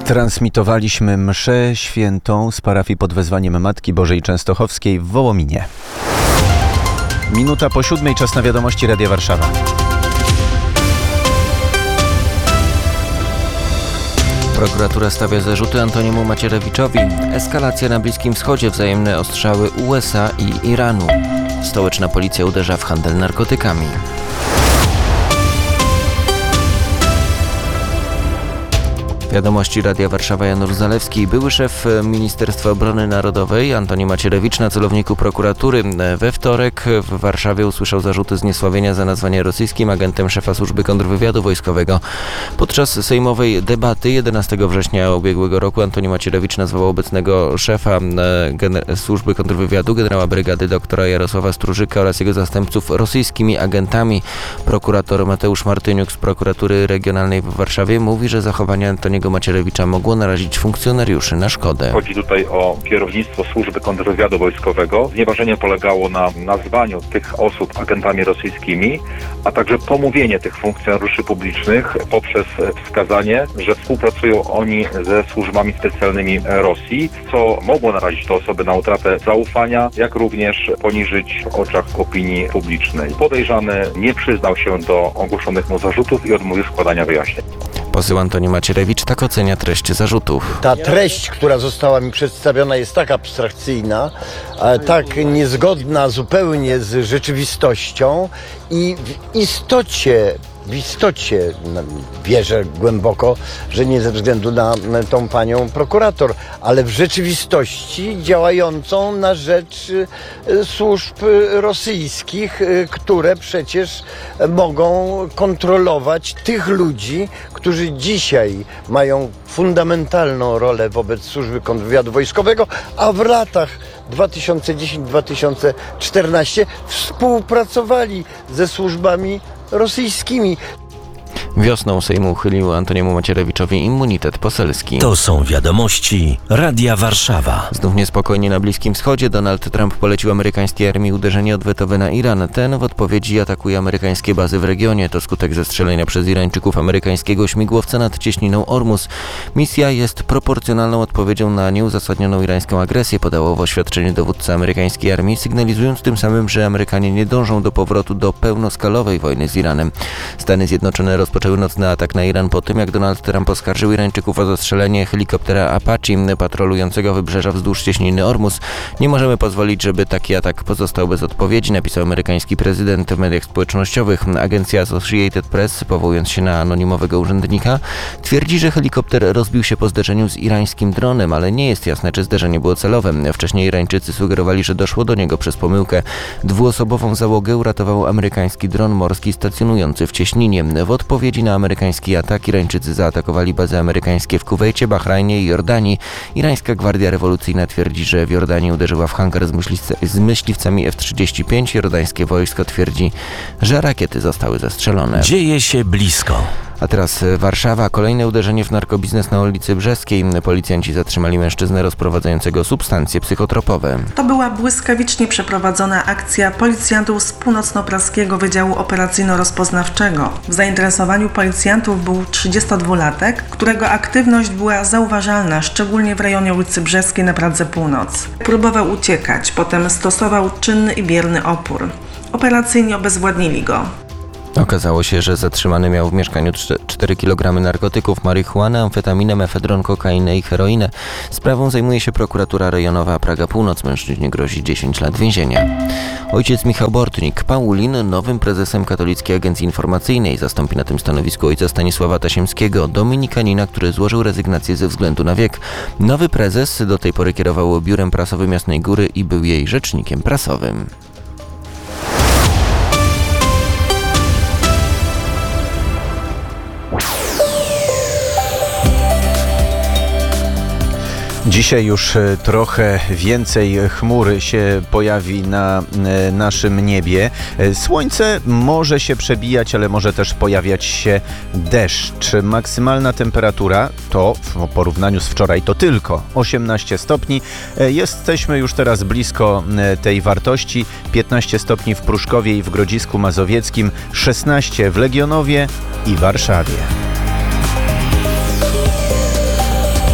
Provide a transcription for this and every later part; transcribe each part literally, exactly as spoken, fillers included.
Transmitowaliśmy mszę świętą z parafii pod wezwaniem Matki Bożej Częstochowskiej w Wołominie. Minuta po siódmej, czas na wiadomości Radia Warszawa. Prokuratura stawia zarzuty Antoniemu Macierewiczowi. Eskalacja na Bliskim Wschodzie, wzajemne ostrzały U S A i Iranu. Stołeczna policja uderza w handel narkotykami. Wiadomości Radia Warszawa Janusz Zalewski. Były szef Ministerstwa Obrony Narodowej Antoni Macierewicz na celowniku prokuratury. We wtorek w Warszawie usłyszał zarzuty zniesławienia za nazwanie rosyjskim agentem szefa służby kontrwywiadu wojskowego. Podczas sejmowej debaty jedenastego września ubiegłego roku Antoni Macierewicz nazwał obecnego szefa gener- służby kontrwywiadu generała brygady doktora Jarosława Strużyka oraz jego zastępców rosyjskimi agentami. Prokurator Mateusz Martyniuk z prokuratury regionalnej w Warszawie mówi, że zachowanie Antoniego Macierewicza mogło narazić funkcjonariuszy na szkodę. Chodzi tutaj o kierownictwo służby kontrwywiadu wojskowego. Znieważenie polegało na nazwaniu tych osób agentami rosyjskimi, a także pomówienie tych funkcjonariuszy publicznych poprzez wskazanie, że współpracują oni ze służbami specjalnymi Rosji, co mogło narazić te osoby na utratę zaufania, jak również poniżyć w oczach opinii publicznej. Podejrzany nie przyznał się do ogłoszonych mu zarzutów i odmówił składania wyjaśnień. Poseł Antoni Macierewicz tak ocenia treść zarzutów. Ta treść, która została mi przedstawiona, jest tak abstrakcyjna, tak niezgodna zupełnie z rzeczywistością i w istocie W istocie wierzę głęboko, że nie ze względu na tą panią prokurator, ale w rzeczywistości działającą na rzecz służb rosyjskich, które przecież mogą kontrolować tych ludzi, którzy dzisiaj mają fundamentalną rolę wobec służby kontrwywiadu wojskowego, a w latach dwa tysiące dziesiąty do dwa tysiące czternastego współpracowali ze służbami rosyjskimi. Wiosną Sejm uchylił Antoniemu Macierewiczowi immunitet poselski. To są wiadomości Radia Warszawa. Znów niespokojnie na Bliskim Wschodzie. Donald Trump polecił amerykańskiej armii uderzenie odwetowe na Iran. Ten w odpowiedzi atakuje amerykańskie bazy w regionie. To skutek zestrzelenia przez Irańczyków amerykańskiego śmigłowca nad cieśniną Ormus. Misja jest proporcjonalną odpowiedzią na nieuzasadnioną irańską agresję, podało w oświadczeniu dowódca amerykańskiej armii, sygnalizując tym samym, że Amerykanie nie dążą do powrotu do pełnoskalowej wojny z Iranem. Stany Zjednoczone rozpoczęły nocny atak na Iran po tym, jak Donald Trump oskarżył Irańczyków o zastrzelenie helikoptera Apache patrolującego wybrzeża wzdłuż cieśniny Ormus. Nie możemy pozwolić, żeby taki atak pozostał bez odpowiedzi, napisał amerykański prezydent w mediach społecznościowych. Agencja Associated Press, powołując się na anonimowego urzędnika, twierdzi, że helikopter rozbił się po zderzeniu z irańskim dronem, ale nie jest jasne, czy zderzenie było celowe. Wcześniej Irańczycy sugerowali, że doszło do niego przez pomyłkę. Dwuosobową załogę uratował amerykański dron morski stacjonujący w cieśninie. W odpowiedzi na amerykański atak Irańczycy zaatakowali bazy amerykańskie w Kuwejcie, Bahrajnie i Jordanii. Irańska Gwardia Rewolucyjna twierdzi, że w Jordanii uderzyła w hangar z, myśliwca, z myśliwcami F trzydzieści pięć. Jordańskie wojsko twierdzi, że rakiety zostały zastrzelone. Dzieje się blisko. A teraz Warszawa. Kolejne uderzenie w narkobiznes na ulicy Brzeskiej. Policjanci zatrzymali mężczyznę rozprowadzającego substancje psychotropowe. To była błyskawicznie przeprowadzona akcja policjantów z Północno-Praskiego Wydziału Operacyjno-Rozpoznawczego. W zainteresowaniu policjantów był trzydziestodwulatek, którego aktywność była zauważalna, szczególnie w rejonie ulicy Brzeskiej na Pradze Północ. Próbował uciekać, potem stosował czynny i bierny opór. Operacyjnie obezwładnili go. Okazało się, że zatrzymany miał w mieszkaniu cztery kilogramy narkotyków, marihuanę, amfetaminę, mefedron, kokainę i heroinę. Sprawą zajmuje się prokuratura rejonowa Praga Północ. Mężczyźnie grozi dziesięć lat więzienia. Ojciec Michał Bortnik, Paulin, nowym prezesem Katolickiej Agencji Informacyjnej. Zastąpi na tym stanowisku ojca Stanisława Tasiemskiego, dominikanina, który złożył rezygnację ze względu na wiek. Nowy prezes do tej pory kierował biurem prasowym Jasnej Góry i był jej rzecznikiem prasowym. Dzisiaj już trochę więcej chmur się pojawi na naszym niebie. Słońce może się przebijać, ale może też pojawiać się deszcz. Maksymalna temperatura to w porównaniu z wczoraj to tylko osiemnaście stopni. Jesteśmy już teraz blisko tej wartości. piętnaście stopni w Pruszkowie i w Grodzisku Mazowieckim, szesnaście w Legionowie i Warszawie.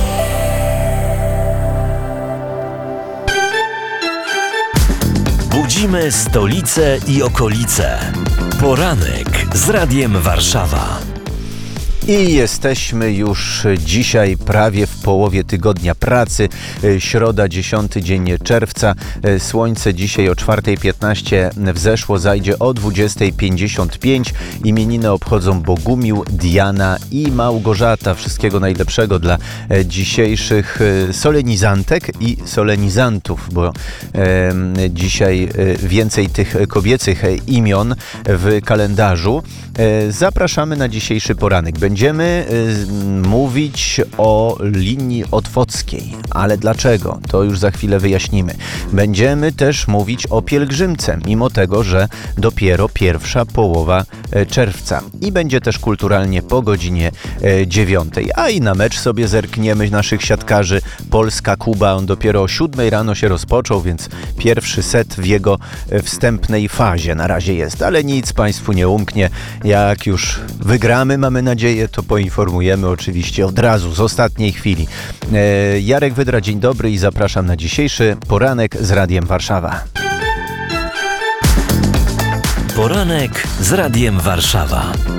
Śledzimy stolicę i okolice. Poranek z Radiem Warszawa. I jesteśmy już dzisiaj prawie w połowie tygodnia pracy. Środa, dziesiąty dzień czerwca. Słońce dzisiaj o czwarta piętnaście wzeszło, zajdzie o dwudziesta pięćdziesiąt pięć. Imieniny obchodzą Bogumił, Diana i Małgorzata. Wszystkiego najlepszego dla dzisiejszych solenizantek i solenizantów, bo e, dzisiaj więcej tych kobiecych imion w kalendarzu. E, zapraszamy na dzisiejszy poranek. Będziemy y, mówić o linii otwockiej, ale dlaczego? To już za chwilę wyjaśnimy. Będziemy też mówić o pielgrzymce, mimo tego, że dopiero pierwsza połowa y, czerwca. I będzie też kulturalnie po godzinie y, dziewiątej. A i na mecz sobie zerkniemy naszych siatkarzy. Polska-Kuba, on dopiero o siódmej rano się rozpoczął, więc pierwszy set w jego y, wstępnej fazie na razie jest. Ale nic Państwu nie umknie. Jak już wygramy, mamy nadzieję, to poinformujemy oczywiście od razu, z ostatniej chwili. E, Jarek Wydra, dzień dobry i zapraszam na dzisiejszy poranek z Radiem Warszawa. Poranek z Radiem Warszawa.